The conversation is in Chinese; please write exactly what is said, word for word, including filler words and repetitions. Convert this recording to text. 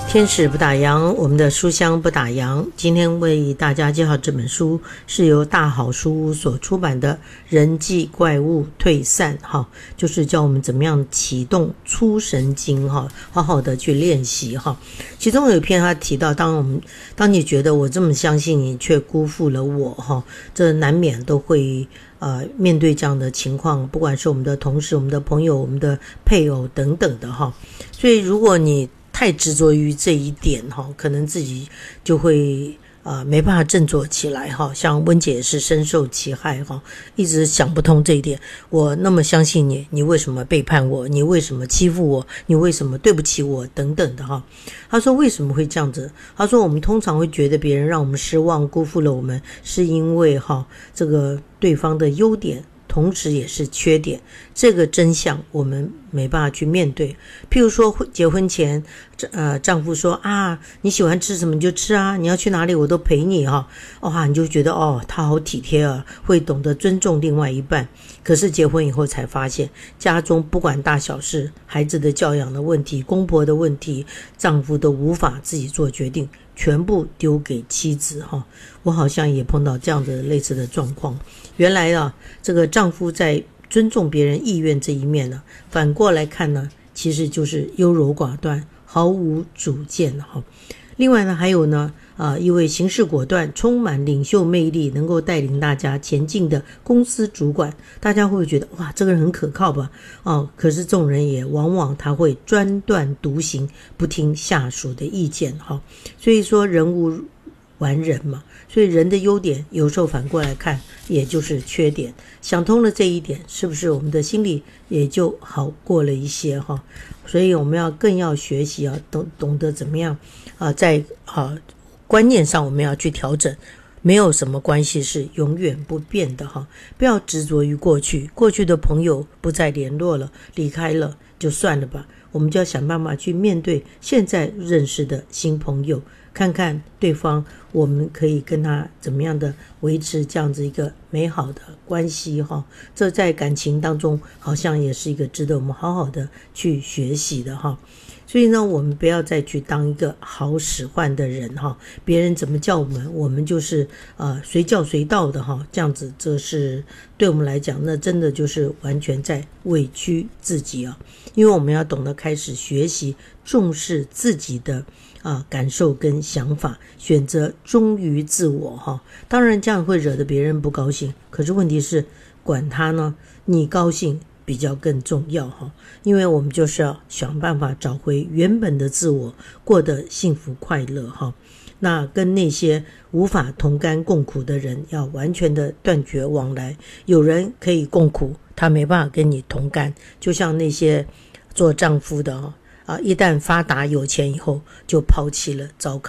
天使不打烊，我们的书香不打烊。今天为大家介绍这本书是由大好书屋所出版的《人际怪物退散》哈，就是教我们怎么样启动粗神经哈，好好的去练习哈。其中有一篇他提到，当我们当你觉得我这么相信你，却辜负了我哈，这难免都会呃面对这样的情况，不管是我们的同事、我们的朋友、我们的配偶等等的哈。所以如果你太执着于这一点哈，可能自己就会呃没办法振作起来哈。像温姐也是深受其害哈，一直想不通这一点。我那么相信你，你为什么背叛我？你为什么欺负我？你为什么对不起我？等等的哈。他说为什么会这样子？他说我们通常会觉得别人让我们失望，辜负了我们，是因为哈这个对方的优点同时也是缺点，这个真相我们没办法去面对。譬如说结婚前呃，丈夫说啊，你喜欢吃什么你就吃啊，你要去哪里我都陪你哈、哦，哇，你就觉得哦，他好体贴啊，会懂得尊重另外一半。可是结婚以后才发现，家中不管大小事，孩子的教养的问题，公婆的问题，丈夫都无法自己做决定，全部丢给妻子哈。我好像也碰到这样的类似的状况。原来啊，这个丈夫在尊重别人意愿这一面呢，反过来看呢，其实就是优柔寡断，毫无主见哈。另外呢，还有呢，啊，一位行事果断、充满领袖魅力，能够带领大家前进的公司主管，大家会不会觉得哇，这个人很可靠吧？哦，可是这种人也往往他会专断独行，不听下属的意见哈。所以说人无完人嘛，所以人的优点有时候反过来看也就是缺点。想通了这一点，是不是我们的心里也就好过了一些哈？所以我们要更要学习啊，懂懂得怎么样啊，在啊观念上我们要去调整。没有什么关系是永远不变的哈，不要执着于过去，过去的朋友不再联络了，离开了就算了吧，我们就要想办法去面对现在认识的新朋友，看看对方我们可以跟他怎么样的维持这样子一个美好的关系哈。这在感情当中好像也是一个值得我们好好的去学习的哈。所以呢，我们不要再去当一个好使唤的人哈，别人怎么叫我们，我们就是呃随叫随到的哈，这样子这是对我们来讲，那真的就是完全在委屈自己啊。因为我们要懂得开始学习重视自己的啊感受跟想法，选择忠于自我哈。当然这样会惹得别人不高兴，可是问题是管他呢，你高兴比较更重要哈，因为我们就是要想办法找回原本的自我，过得幸福快乐哈。那跟那些无法同甘共苦的人要完全的断绝往来。有人可以共苦，他没办法跟你同甘，就像那些做丈夫的啊，一旦发达有钱以后就抛弃了糟糠。